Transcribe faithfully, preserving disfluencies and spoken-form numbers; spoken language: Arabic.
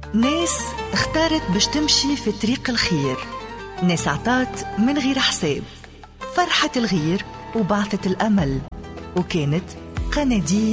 ناس اختارت باش تمشي في طريق الخير، ناس عطات من غير حساب، فرحة الغير وبعثت الأمل، وكانت قناديل